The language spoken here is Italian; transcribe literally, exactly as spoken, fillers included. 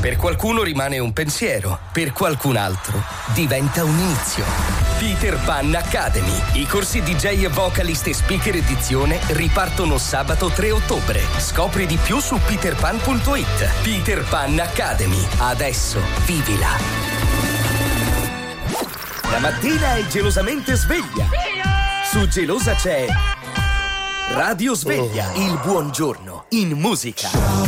Per qualcuno rimane un pensiero, per qualcun altro diventa un inizio. Peter Pan Academy. I corsi D J e vocalist e speaker edizione ripartono sabato tre ottobre. Scopri di più su peter pan punto it. Peter Pan Academy. Adesso vivila. La mattina è gelosamente sveglia. Su Gelosa c'è Radio Sveglia, il buongiorno in musica.